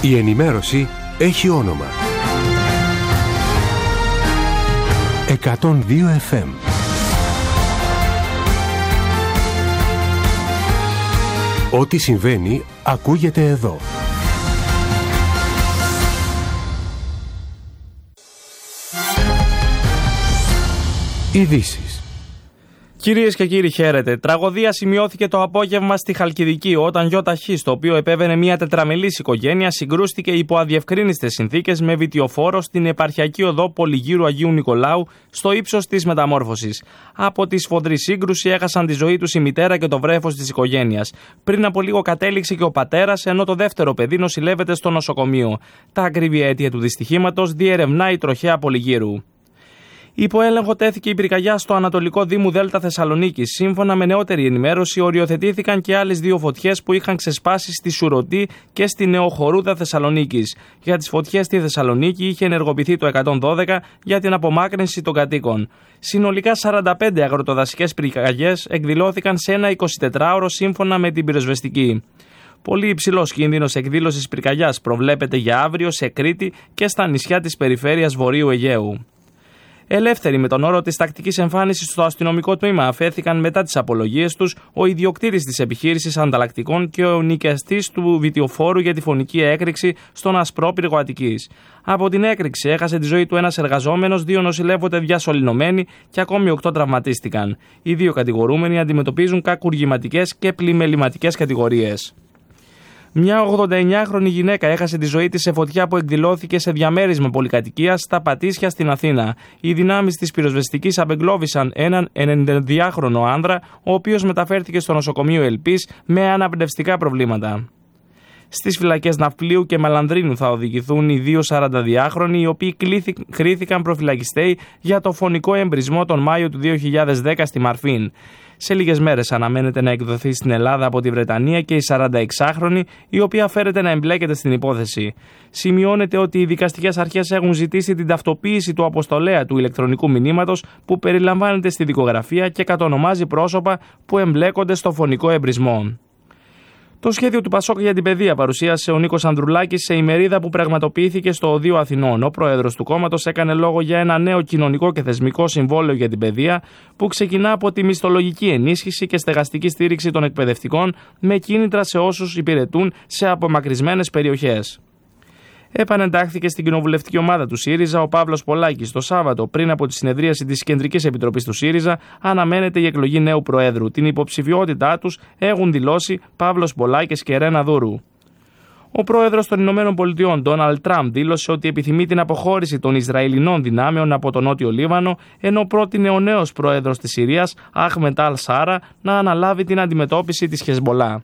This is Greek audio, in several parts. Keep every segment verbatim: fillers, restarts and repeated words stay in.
Η ενημέρωση έχει όνομα. εκατόν δύο εφ εμ. Ό,τι συμβαίνει ακούγεται εδώ. Ειδήσεις. Κυρίες και κύριοι, χαίρετε. Τραγωδία σημειώθηκε το απόγευμα στη Χαλκιδική όταν γιο ταχύ, το οποίο επέβαινε μια τετραμελής οικογένεια, συγκρούστηκε υπό αδιευκρίνιστες συνθήκες με βιτιοφόρο στην επαρχιακή οδό Πολυγύρου Αγίου Νικολάου, στο ύψος της Μεταμόρφωσης. Από τη σφοδρή σύγκρουση έχασαν τη ζωή τους η μητέρα και το βρέφος της οικογένειας. Πριν από λίγο κατέληξε και ο πατέρας, ενώ το δεύτερο παιδί νοσηλεύεται στο νοσοκομείο. Τα ακριβή αίτια του δυστυχήματος διερευνά η τροχέα Πολυγύρου. Υπό έλεγχο τέθηκε η πυρκαγιά στο Ανατολικό Δήμου Δέλτα Θεσσαλονίκης. σύμφωνα με νεότερη ενημέρωση, οριοθετήθηκαν και άλλες δύο φωτιές που είχαν ξεσπάσει στη Σουρωτή και στη Νεοχορούδα Θεσσαλονίκης. Για τις φωτιές στη Θεσσαλονίκη είχε ενεργοποιηθεί το εκατόν δώδεκα για την απομάκρυνση των κατοίκων. Συνολικά σαράντα πέντε αγροτοδασικές πυρκαγιές εκδηλώθηκαν σε ένα εικοσιτετράωρο σύμφωνα με την πυροσβεστική. Πολύ υψηλός κίνδυνος εκδήλωσης πυρκαγιάς προβλέπεται για αύριο σε Κρήτη και στα νησιά της περιφέρειας Βορείου Αιγαίου. Ελεύθεροι με τον όρο της τακτικής εμφάνισης στο αστυνομικό τμήμα αφέθηκαν μετά τις απολογίες τους ο ιδιοκτήτης της επιχείρησης ανταλλακτικών και ο νοικιαστής του βιτιοφόρου για τη φωνική έκρηξη στον Ασπρόπυργο Αττικής. Από την έκρηξη έχασε τη ζωή του ένας εργαζόμενος, δύο νοσηλεύονται διασωληνωμένοι και ακόμη οκτώ τραυματίστηκαν. Οι δύο κατηγορούμενοι αντιμετωπίζουν κακουργηματικές και πλημεληματικές κατηγορίες. Μια ογδονταεννιάχρονη γυναίκα έχασε τη ζωή της σε φωτιά που εκδηλώθηκε σε διαμέρισμα πολυκατοικίας στα Πατήσια στην Αθήνα. Οι δυνάμεις της πυροσβεστικής απεγκλώβησαν έναν ενενηνταδυάχρονο άνδρα, ο οποίος μεταφέρθηκε στο νοσοκομείο Ελπής με αναπνευστικά προβλήματα. Στις φυλακές Ναυπλίου και Μαλανδρίνου θα οδηγηθούν οι δύο σαρανταδυάχρονοι, οι οποίοι κρίθηκαν προφυλακιστέοι για το φωνικό εμπρισμό τον Μάιο του δύο χιλιάδες δέκα στη Μαρφίν. Σε λίγες μέρες αναμένεται να εκδοθεί στην Ελλάδα από τη Βρετανία και η σαρανταεξάχρονη, η οποία φέρεται να εμπλέκεται στην υπόθεση. Σημειώνεται ότι οι δικαστικές αρχές έχουν ζητήσει την ταυτοποίηση του αποστολέα του ηλεκτρονικού μηνύματος που περιλαμβάνεται στη δικογραφία και κατονομάζει πρόσωπα που εμπλέκονται στο φωνικό εμπρισμό. Το σχέδιο του Πασόκ για την παιδεία παρουσίασε ο Νίκος Ανδρουλάκης σε ημερίδα που πραγματοποιήθηκε στο Οδείο Αθηνών. Ο πρόεδρος του κόμματος έκανε λόγο για ένα νέο κοινωνικό και θεσμικό συμβόλαιο για την παιδεία που ξεκινά από τη μισθολογική ενίσχυση και στεγαστική στήριξη των εκπαιδευτικών με κίνητρα σε όσους υπηρετούν σε απομακρυσμένες περιοχές. Επανεντάχθηκε στην κοινοβουλευτική ομάδα του ΣΥΡΙΖΑ ο Παύλος Πολάκης. Το Σάββατο, πριν από τη συνεδρίαση της Κεντρικής Επιτροπής του ΣΥΡΙΖΑ, αναμένεται η εκλογή νέου Προέδρου. Την υποψηφιότητά τους έχουν δηλώσει Παύλος Πολάκης και Ρένα Δούρου. Ο πρόεδρος των Ηνωμένων Πολιτειών, Ντόναλντ Τραμπ, δήλωσε ότι επιθυμεί την αποχώρηση των Ισραηλινών δυνάμεων από τον Νότιο Λίβανο, ενώ πρότεινε ο νέος πρόεδρος της Συρίας, Αχμεντ Αλ Σάρα, να αναλάβει την αντιμετώπιση της Χεσμολά.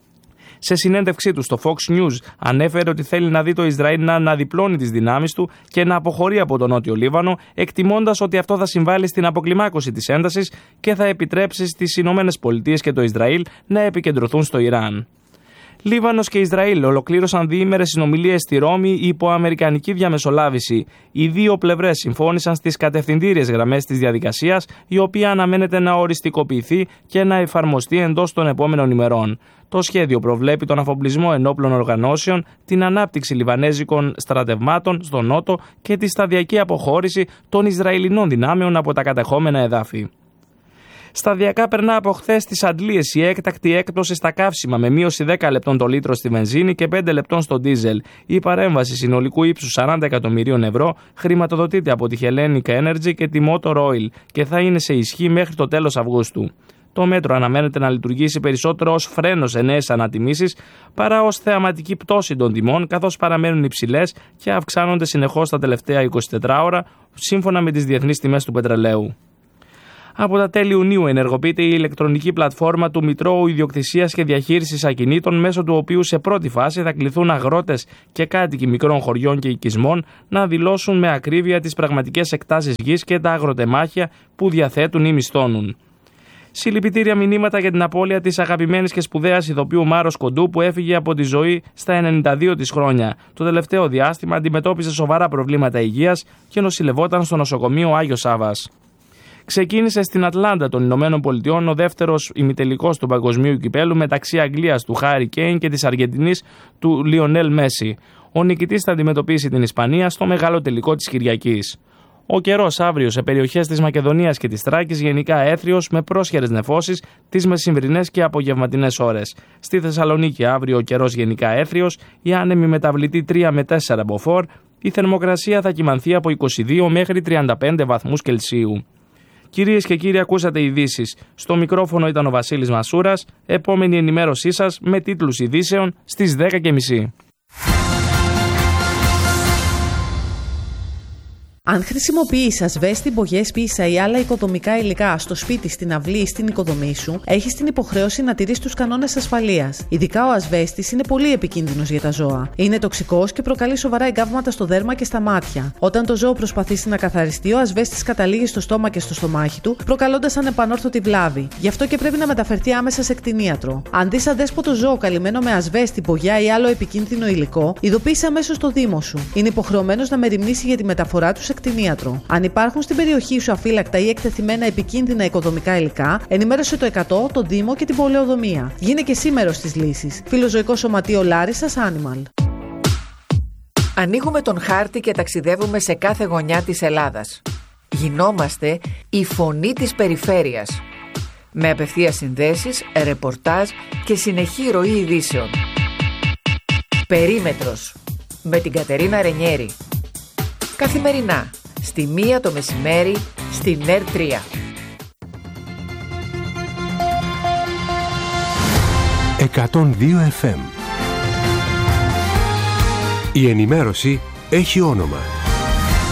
Σε συνέντευξή του στο Fox News ανέφερε ότι θέλει να δει το Ισραήλ να αναδιπλώνει τις δυνάμεις του και να αποχωρεί από τον Νότιο Λίβανο, εκτιμώντας ότι αυτό θα συμβάλλει στην αποκλιμάκωση της έντασης και θα επιτρέψει στις Ηνωμένες Πολιτείες και το Ισραήλ να επικεντρωθούν στο Ιράν. Λίβανος και Ισραήλ ολοκλήρωσαν διήμερες συνομιλίες στη Ρώμη υπό αμερικανική διαμεσολάβηση. Οι δύο πλευρές συμφώνησαν στις κατευθυντήριες γραμμές της διαδικασίας, η οποία αναμένεται να οριστικοποιηθεί και να εφαρμοστεί εντός των επόμενων ημερών. Το σχέδιο προβλέπει τον αφοπλισμό ενόπλων οργανώσεων, την ανάπτυξη λιβανέζικων στρατευμάτων στο νότο και τη σταδιακή αποχώρηση των Ισραηλινών δυνάμεων από τα κατεχόμενα εδάφη. Σταδιακά περνά από χθες τις αντλίες η έκτακτη έκπτωση στα καύσιμα με μείωση δέκα λεπτών το λίτρο στη βενζίνη και πέντε λεπτών στο ντίζελ. Η παρέμβαση συνολικού ύψους σαράντα εκατομμυρίων ευρώ χρηματοδοτείται από τη Hellenic Energy και τη Motor Oil και θα είναι σε ισχύ μέχρι το τέλος Αυγούστου. Το μέτρο αναμένεται να λειτουργήσει περισσότερο ως φρένο σε νέες ανατιμήσεις παρά ως θεαματική πτώση των τιμών, καθώς παραμένουν υψηλές και αυξάνονται συνεχώς τα τελευταία εικοσιτετρά ώρα, σύμφωνα με τις διεθνείς τιμές του πετρελαίου. Από τα τέλη Ιουνίου ενεργοποιείται η ηλεκτρονική πλατφόρμα του Μητρώου Ιδιοκτησίας και Διαχείρισης Ακινήτων, μέσω του οποίου σε πρώτη φάση θα κληθούν αγρότες και κάτοικοι μικρών χωριών και οικισμών να δηλώσουν με ακρίβεια τις πραγματικές εκτάσεις γης και τα αγροτεμάχια που διαθέτουν ή μισθώνουν. Συλληπιτήρια μηνύματα για την απώλεια της αγαπημένης και σπουδαίας ηθοποιού Μάρος Κοντού, που έφυγε από τη ζωή στα ενενήντα δύο της χρόνια. Το τελευταίο διάστημα αντιμετώπιζε σοβαρά προβλήματα υγείας και νοσηλευόταν στο νοσοκομείο Άγιος Σάββας. Ξεκίνησε στην Ατλάντα των Ηνωμένων Πολιτειών ο δεύτερος ημιτελικός του παγκοσμίου κυπέλου μεταξύ Αγγλίας του Χάρι Κέιν και της Αργεντινής του Λιονέλ Μέση. Ο νικητής θα αντιμετωπίσει την Ισπανία στο μεγάλο τελικό της Κυριακής. Ο καιρός αύριο σε περιοχές της Μακεδονίας και της Θράκης γενικά έθριος με πρόσχερες νεφώσεις τις μεσημβρινές και απογευματινές ώρες. Στη Θεσσαλονίκη αύριο ο καιρός γενικά έθριος, η άνεμη μεταβλητή τρία με τέσσερα μποφόρ, η θερμοκρασία θα κυμανθεί από είκοσι δύο μέχρι τριάντα πέντε βαθμούς Κελσίου. Κυρίες και κύριοι, ακούσατε ειδήσεις. Στο μικρόφωνο ήταν ο Βασίλης Μασούρας. Επόμενη ενημέρωσή σας με τίτλους ειδήσεων στις δέκα και μισή. Αν χρησιμοποιείς ασβέστη, μπογιές, πίσα ή άλλα οικοδομικά υλικά στο σπίτι, στην αυλή ή στην οικοδομή σου, έχεις την υποχρέωση να τηρείς τους κανόνες ασφαλείας. Ειδικά ο ασβέστης είναι πολύ επικίνδυνος για τα ζώα. Είναι τοξικός και προκαλεί σοβαρά εγκάβματα στο δέρμα και στα μάτια. Όταν το ζώο προσπαθήσει να καθαριστεί, ο ασβέστης καταλήγει στο στόμα και στο στομάχι του, προκαλώντας ανεπανόρθωτη βλάβη. Γι' αυτό και πρέπει να μεταφερθεί άμεσα σε κτηνίατρο. Αν δεις αδέσποτο ζώο καλυμμένο με ασβέστη, μπογιά ή άλλο επικίνδυνο υλικό, ειδοποίησε αμέσως το Δήμο σου. Είναι υποχρεωμένος να μεριμνήσει για τη μεταφορά του σε κτηνίατρο. Αν υπάρχουν στην περιοχή σου αφύλακτα ή εκτεθειμένα επικίνδυνα οικοδομικά υλικά, ενημέρωσε το εκατό, τον Δήμο και την Πολεοδομία. Γίνε και εσύ μέρος της λύσης. Φιλοζωικό Σωματείο Λάρισσας Animal. Ανοίγουμε τον χάρτη και ταξιδεύουμε σε κάθε γωνιά της Ελλάδας. Γινόμαστε η φωνή της περιφέρειας. Με απευθείας συνδέσεις, ρεπορτάζ και συνεχή ροή ειδήσεων. Περίμετρος. Με την Κατερίνα Ρενιέρη. Καθημερινά, στη μία το μεσημέρι, στην ΕΡ τρία. εκατόν δύο εφ εμ. Η ενημέρωση έχει όνομα.